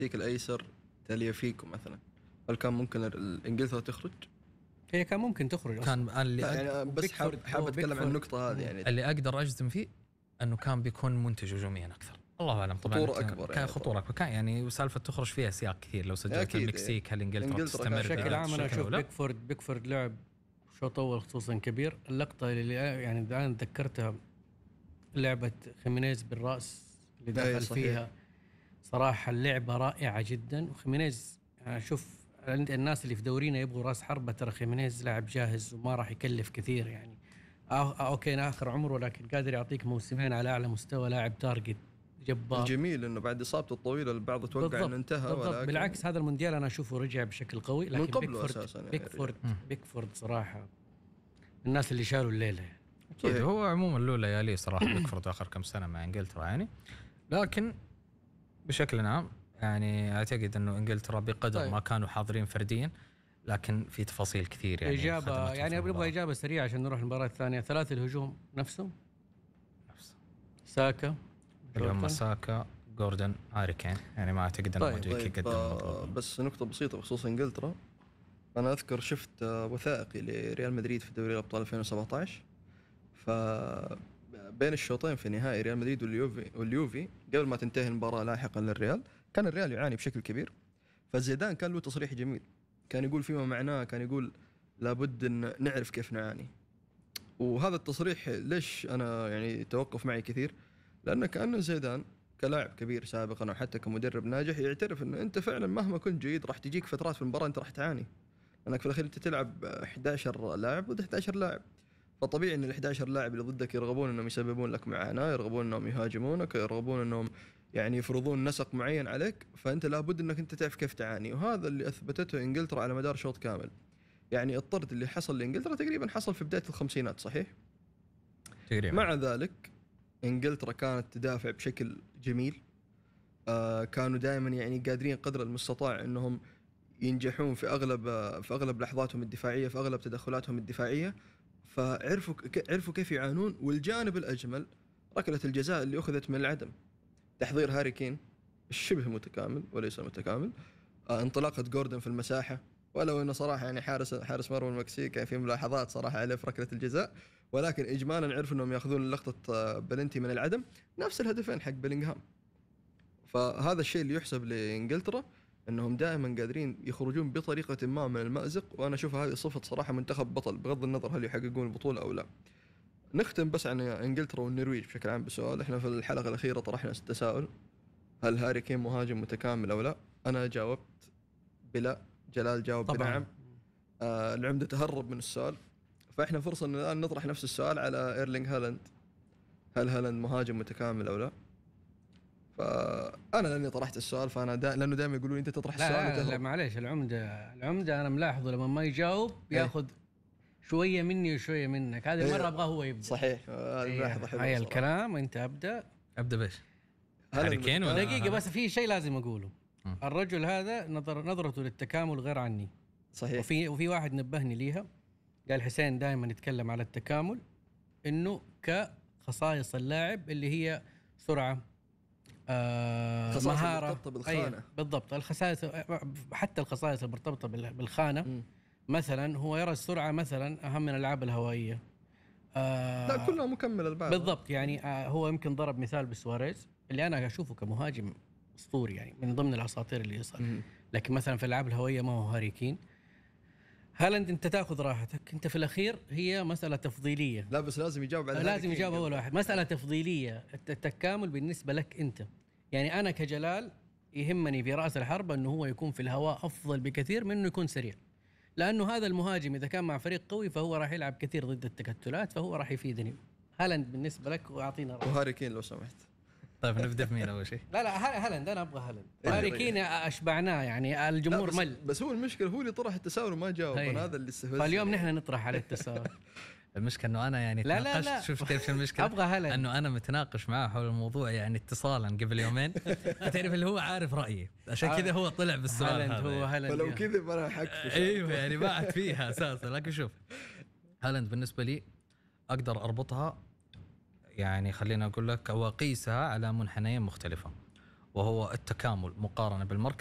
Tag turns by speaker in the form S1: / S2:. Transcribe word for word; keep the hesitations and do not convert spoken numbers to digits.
S1: ديك الايسر تاليافيكو مثلا، هل كان ممكن انجلترا تخرج؟
S2: هي كان ممكن تخرج
S3: كان اللي
S1: يعني
S3: أقدر
S1: بس حاب حاب اتكلم عن النقطه هذه. يعني
S3: اللي اقدر اجزم فيه انه كان بيكون منتج هجوميا اكثر، الله اعلم. طبعا
S1: خطوره اكبر
S3: كان
S1: يعني
S3: خطوره اكبر، كان يعني سالفه تخرج فيها سياق كثير. لو سجلت المكسيك هل انجلترا تستمر
S2: بشكل عام؟ انا اشوف بيكفورد بيكفورد لعب شوط اول خصوصا كبير. اللقطه اللي يعني الان تذكرتها لعبه خيمينيز بالراس اللي دخل فيها، صراحه اللعبه رائعه جدا. وخيمينيز انا اشوف الناس اللي في دورينا يبغوا راس حربة، ترى خيمينيز لاعب جاهز وما راح يكلف كثير يعني. آه اوكي اخر عمره لكن قادر يعطيك موسمين على اعلى مستوى، لاعب تارجت جبار.
S1: الجميل انه بعد اصابته الطويله البعض توقع انه انتهى،
S2: ولكن بالعكس هذا المونديال انا اشوفه رجع بشكل قوي. لكن
S1: من قبله
S2: بيكفورد
S1: اساسا يعني
S2: بيكفورد بيكفورد صراحه الناس اللي شالوا الليله يعني.
S3: اكيد هو عموما له ليالي صراحه بيكفورد اخر كم سنه مع انجلترا يعني. لكن بشكل عام يعني اعتقد انه انجلترا بقدر طيب. ما كانوا حاضرين فرديا، لكن في تفاصيل كثير يعني.
S2: اجابه يعني ابغى اجابه سريعه عشان نروح المباراه الثانيه. ثلاث الهجوم نفسهم نفس ساكا
S3: اللي هم ساكا جوردن هاري كين، يعني ما اعتقد انه
S1: طيب طيب يقدم آه بس نقطه بسيطه بخصوص انجلترا. انا اذكر شفت وثائقي لريال مدريد في دوري الابطال ألفين وسبعة عشر، ف بين الشوطين في نهائي ريال مدريد واليوفي واليوفي قبل ما تنتهي المباراه لاحقا للريال، كان الريال يعاني بشكل كبير. فزيدان كان له تصريح جميل، كان يقول فيما معناه، كان يقول لابد ان نعرف كيف نعاني. وهذا التصريح ليش انا يعني توقف معي كثير، لانه كأنه زيدان كلاعب كبير سابقا او حتى كمدرب ناجح يعترف انه انت فعلا مهما كنت جيد راح تجيك فترات في المباراه انت راح تعاني، لانك في الاخير انت تلعب إحدى عشر لاعب وده إحدى عشر لاعب. فطبيعي ان ال11 لاعب اللي ضدك يرغبون انهم يسببون لك معاناه، يرغبون انهم يهاجمونك، يرغبون انهم يعني يفرضون نسق معين عليك. فانت لابد انك انت تعرف كيف تعاني، وهذا اللي اثبتته انجلترا على مدار شوط كامل. يعني الطرد اللي حصل لانجلترا تقريبا حصل في بدايه الخمسينات صحيح تقريبا. مع ذلك انجلترا كانت تدافع بشكل جميل، آه كانوا دائما يعني قادرين قدر المستطاع انهم ينجحون في اغلب في اغلب لحظاتهم الدفاعيه، في اغلب تدخلاتهم الدفاعيه. فعرفوا عرفوا كيف يعانون. والجانب الاجمل ركله الجزاء اللي اخذت من العدم، تحضير هاري كين الشبه متكامل وليس متكامل، آه انطلاقه جوردن في المساحه، ولو انه صراحه يعني حارس حارس مرمى المكسيك يعني في ملاحظات صراحه عليه في ركله الجزاء، ولكن اجمالا عرفوا انهم ياخذون لقطه بلنتي من العدم، نفس الهدفين حق بيلينغهام. فهذا الشيء اللي يحسب لانجلترا، انهم دائما قادرين يخرجون بطريقه ما من المأزق. وانا اشوف هذه صفه صراحه منتخب بطل بغض النظر هل يحققون البطوله او لا. نختم بس عن انجلترا والنرويج بشكل عام بسؤال. احنا في الحلقه الاخيره طرحنا تساؤل، هل هاري كين مهاجم متكامل او لا؟ انا جاوبت بلا، جلال جاوب بنعم، آه العمده تهرب من السؤال. فاحنا فرصه ان الان نطرح نفس السؤال على ايرلينغ هالاند، هل هالاند مهاجم متكامل او لا؟ فانا لاني طرحت السؤال فانا دا لانه دائما يقولون انت تطرح
S2: لا
S1: السؤال
S2: لا, لا معليش، العمده العمده انا ملاحظه لما ما يجاوب ياخذ شويه مني وشويه منك. هذه المره ابغاه هو يبدا.
S1: صحيح هذه ملاحظه حلوه.
S2: هاي الكلام انت ابدا
S3: ابدا بايش؟
S2: هاري كين ولا دقيقه بس في شيء لازم اقوله. م. الرجل هذا نظر نظرته للتكامل غير عني.
S1: صحيح.
S2: وفي وفي واحد نبهني ليها، قال حسين دائما يتكلم على التكامل انه كخصائص اللاعب اللي هي سرعه، آه مهارة
S1: مرتبطة بالخانة.
S2: أيه بالضبط. الخصائص حتى الخصائص المرتبطة بالخانة م. مثلا هو يرى السرعة مثلا أهم من الألعاب الهوائية.
S1: آه لا كلها مكملة لبعض
S2: بالضبط. يعني آه هو يمكن ضرب مثال بسواريز اللي أنا أشوفه كمهاجم أسطوري يعني من ضمن الأساطير اللي يصل م. لكن مثلا في الألعاب الهوائية ما هو هاري كين. هالاند انت تاخذ راحتك، انت في الاخير هي مساله تفضيليه.
S1: لا بس لازم يجاوب على
S2: لازم يجاوب اول واحد. مساله تفضيليه، التكامل بالنسبه لك انت. يعني انا كجلال يهمني في راس الحربه انه هو يكون في الهواء افضل بكثير من انه يكون سريع، لانه هذا المهاجم اذا كان مع فريق قوي فهو راح يلعب كثير ضد التكتلات، فهو راح يفيدني. هالاند بالنسبه لك واعطينا راحتك.
S1: وهاري كين لو سمحت.
S3: طيب نبدا بمين اول شيء؟
S2: لا لا هالاند انا ابغى هالاند. هاري كين اشبعناه يعني الجمهور
S1: بس
S2: مل.
S1: بس هو المشكله هو اللي طرح التساؤل وما جاوب، انا هذا اللي استفزني.
S2: فاليوم نحن نطرح على التساؤل.
S3: المشكله انه انا يعني
S2: لا لا لا.
S3: شوف كيف المشكله.
S2: ابغى هالاند.
S3: انه انا متناقش معاه حول الموضوع يعني اتصالا قبل يومين، فتعرف اللي هو عارف رايي، عشان كذا هو طلع بالسؤال هذا.
S2: هو هالاند
S1: فلو كذا انا حكفش.
S3: ايوه يعني بعد فيها اساسا. لكن شوف هالاند بالنسبه لي اقدر اربطها، يعني خلينا اقول لك او اقيسها على منحنيين مختلفه. وهو التكامل مقارنه بالمركز